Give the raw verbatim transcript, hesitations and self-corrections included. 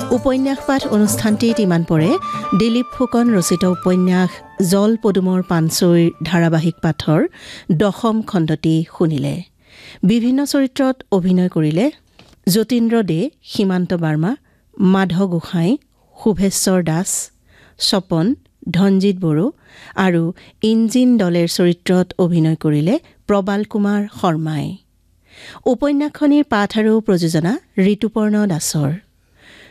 উপন্যাস পাঠ অনুষ্ঠানটিত ইমান পৰে দিলীপ ফুকন ৰচিত উপন্যাস জল পদুমৰ পানচৈৰ ধাৰাবাহিক পাঠৰ দশম খণ্ডটি শুনিলে। বিভিন্ন চৰিত্ৰত অভিনয় কৰিলে যতীন্দ্ৰ দে, সীমান্ত বাৰ্মা, মাধৱ গোহাঁই, শুভেশ্বৰ দাস, স্বপন, ধনজিৎ বড়ো আৰু ইঞ্জিন দলেৰ চৰিত্ৰত অভিনয় কৰিলে প্ৰবাল কুমাৰ শৰ্মাই। উপন্যাসখনিৰ পাঠ আৰু প্ৰযোজনা ঋতুপৰ্ণ দাসৰ।